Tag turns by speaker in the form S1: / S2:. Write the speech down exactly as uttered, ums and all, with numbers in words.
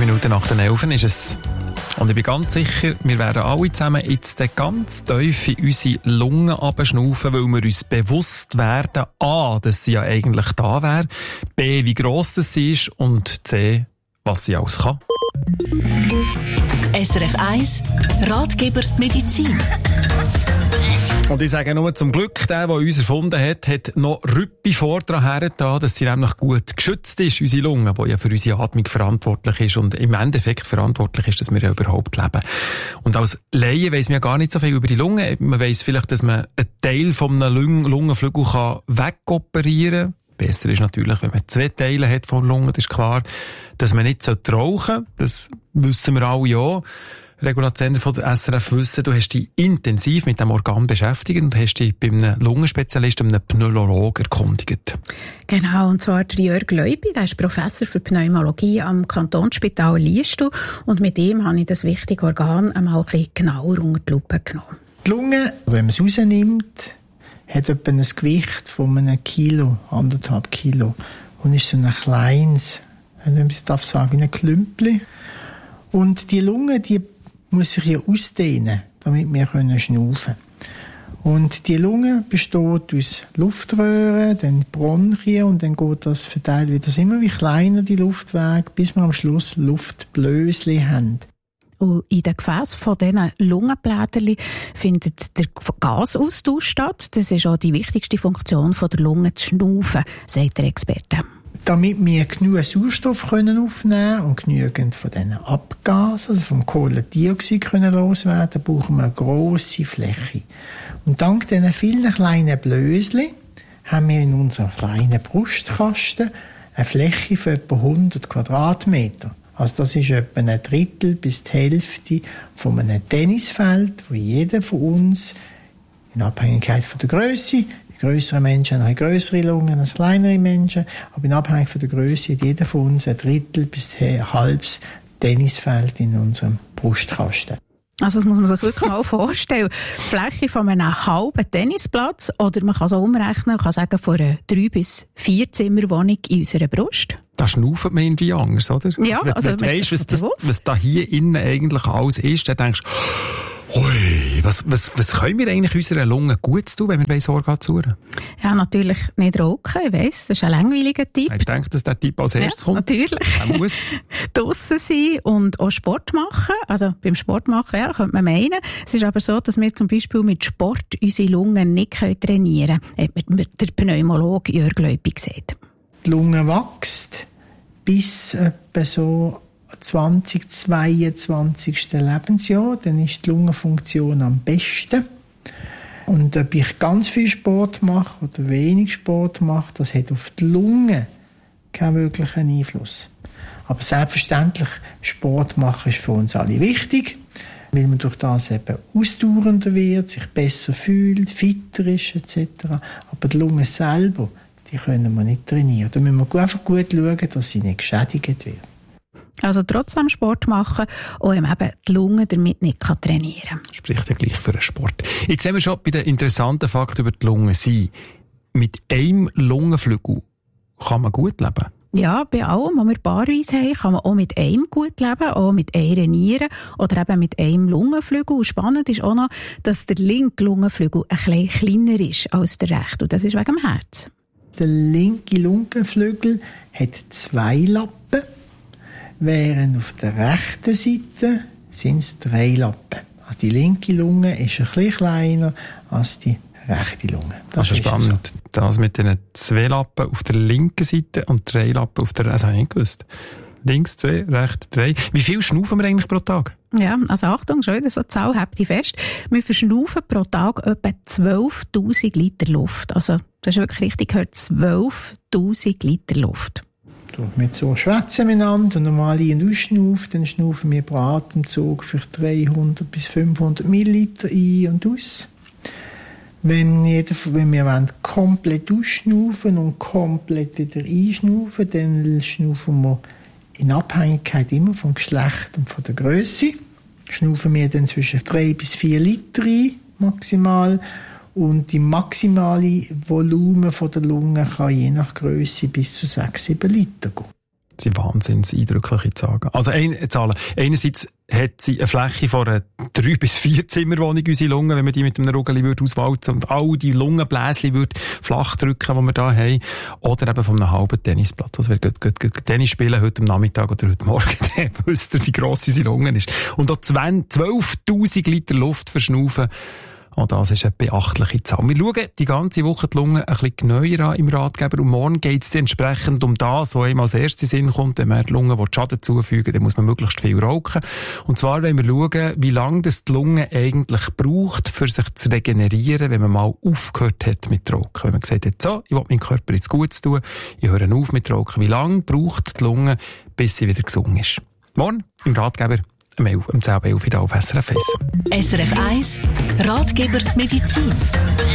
S1: Minuten nach den elf ist es. Und ich bin ganz sicher, wir werden alle zusammen jetzt ganz tief in unsere Lungen abschnaufen, weil wir uns bewusst werden, A, dass sie ja eigentlich da wäre, B, wie gross das sie ist und C, was sie alles kann.
S2: S R F eins Ratgeber Medizin.
S1: Und ich sage nur, zum Glück, der, der uns erfunden hat, hat noch Rüppi vor dran hergetan, dass sie nämlich gut geschützt ist, unsere Lunge, die ja für unsere Atmung verantwortlich ist und im Endeffekt verantwortlich ist, dass wir ja überhaupt leben. Und als Laie weiss man ja gar nicht so viel über die Lunge. Man weiss vielleicht, dass man einen Teil von einem Lung- Lungenflügel kann wegoperieren kann. Besser ist natürlich, wenn man zwei Teile hat von der Lunge, das ist klar, dass man nicht rauchen sollte. Das wissen wir alle auch. Regula Zender von der S R F wissen, du hast dich intensiv mit dem Organ beschäftigt und hast dich bei einem Lungenspezialisten, einem Pneumologen erkundigt.
S3: Genau, und zwar der Jörg Leupi, der ist Professor für Pneumologie am Kantonsspital Liestal und mit ihm habe ich das wichtige Organ einmal ein bisschen genauer unter die Lupe genommen.
S4: Die Lunge, wenn man es rausnimmt, hat etwa ein Gewicht von einem Kilo, anderthalb Kilo und ist so ein kleines, wenn man es darf sagen, ein Klümpli. Und die Lunge, die muss sich ja ausdehnen, damit wir können schnaufen. Und die Lunge besteht aus Luftröhren, dann Bronchien und dann geht das verteilt wieder immer wie kleiner die Luftwege, bis wir am Schluss Luftblösli haben.
S3: Und in den Gefäßen von diesen Lungenblättern findet der Gasaustausch statt. Das ist auch die wichtigste Funktion der Lunge, zu schnaufen, sagt der Experte.
S4: Damit wir genug Sauerstoff können aufnehmen und genügend von diesen Abgasen, also vom Kohlendioxid können loswerden, brauchen wir eine grosse Fläche. Und dank diesen vielen kleinen Blösli haben wir in unserem kleinen Brustkasten eine Fläche von etwa hundert Quadratmeter. Also das ist etwa ein Drittel bis die Hälfte von einem Tennisfeld, wo jeder von uns in Abhängigkeit von der Größe, grössere Menschen haben grössere Lungen als kleinere Menschen, aber in Abhängigkeit von der Größe hat jeder von uns ein Drittel bis ein halbes Tennisfeld in unserem Brustkasten.
S3: Also das muss man sich wirklich mal vorstellen. Die Fläche von einem halben Tennisplatz, oder man kann es auch umrechnen, man kann sagen, von einer drei bis vier Zimmerwohnung in unserer Brust.
S1: Da schnauft man irgendwie anders, oder?
S3: Ja,
S1: also, wenn,
S3: also
S1: wenn du weißt, was, das,
S3: bewusst.
S1: was da hier innen eigentlich alles ist, dann denkst du, ui, was, was, was können wir eigentlich unserer Lunge gut tun, wenn wir Sorge haben?
S3: Ja, natürlich nicht rauchen, ich weiss, das ist ein langweiliger Tipp.
S1: Ich denke, dass der Tipp als erstes
S3: ja,
S1: kommt.
S3: Natürlich.
S1: Er muss.
S3: Draussen sein und auch Sport machen. Also beim Sport machen, ja, könnte man meinen. Es ist aber so, dass wir zum Beispiel mit Sport unsere Lungen nicht trainieren können, hat der Pneumologe Jörg Leupi gesagt.
S4: Die Lunge wächst bis etwa so zwanzig, zweiundzwanzigsten Lebensjahr, dann ist die Lungenfunktion am besten. Und ob ich ganz viel Sport mache oder wenig Sport mache, das hat auf die Lunge keinen wirklichen Einfluss. Aber selbstverständlich, Sport machen ist für uns alle wichtig, weil man durch das eben ausdauernder wird, sich besser fühlt, fitter ist et cetera. Aber die Lunge selber, die können wir nicht trainieren. Da müssen wir einfach gut schauen, dass sie nicht geschädigt wird.
S3: Also trotzdem Sport machen und eben die Lunge damit nicht trainieren kann.
S1: Spricht ja gleich für den Sport. Jetzt haben wir schon bei den interessanten Fakten über die Lunge sein. Mit einem Lungenflügel kann man gut leben.
S3: Ja, bei allem, was wir paarweise haben, kann man auch mit einem gut leben, auch mit einer Niere oder eben mit einem Lungenflügel. Und spannend ist auch noch, dass der linke Lungenflügel ein bisschen kleiner ist als der rechte. Und das ist wegen dem Herz.
S4: Der linke Lungenflügel hat zwei Lappen, während auf der rechten Seite sind es drei Lappen. Also die linke Lunge ist ein bisschen kleiner als die rechte Lunge.
S1: Das, das ist spannend. So. Das mit den zwei Lappen auf der linken Seite und drei Lappen auf der rechten Seite. Das habe ich nicht gewusst. Links zwei, rechts drei. Wie viel schnaufen wir eigentlich pro Tag?
S3: Ja, also Achtung, schon wieder so eine Zahl, habt ihr fest. Wir verschnaufen pro Tag etwa zwölftausend Liter Luft. Also, das ist wirklich richtig gehört, zwölftausend Liter Luft.
S4: Mit so schwätzen miteinander und normal ein- und ausschnaufen, dann schnaufen wir pro Atemzug für dreihundert bis fünfhundert Milliliter ein und aus. Wenn, jeder, wenn wir wollen, komplett ausschnaufen und komplett wieder einschnaufen, dann schnaufen wir in Abhängigkeit immer vom Geschlecht und von der Größe. Schnaufen wir dann zwischen drei bis vier Liter ein, maximal. Und die maximale Volumen von der Lunge kann je nach Größe bis zu sechs bis sieben Liter gehen.
S1: Das sind wahnsinns eindrückliche Zahlen. Also, ein, Zahlen. Einerseits hat sie eine Fläche von einer drei bis vier Zimmerwohnung, unsere Lungen, wenn man die mit einem Rugeli würde auswalzen und all die Lungenbläschen würde flach drücken, die wir da haben. Oder eben von einem halben Tennisplatz. Also, wer geht, geht, geht Tennis spielen heute am Nachmittag oder heute Morgen, dann wisst ihr, wie gross unsere Lungen ist. Und auch zwölftausend Liter Luft verschnaufen. Auch das ist eine beachtliche Zahl. Wir schauen die ganze Woche die Lungen ein bisschen genauer an im Ratgeber und morgen geht es entsprechend um das, was einem als erstes in den Sinn kommt. Wenn man die Lungen Schaden zufügen will, dann muss man möglichst viel rauchen. Und zwar wollen wir schauen, wie lange das die Lunge eigentlich braucht, für sich zu regenerieren, wenn man mal aufgehört hat mit Rauchen. Wenn man gesagt hat, so, ich will meinem Körper jetzt Gutes tun, ich höre auf mit Rauchen. Wie lange braucht die Lunge, bis sie wieder gesund ist? Morgen im Ratgeber um zehn Uhr elf wieder auf S R F eins.
S2: S R F eins Ratgeber Medizin.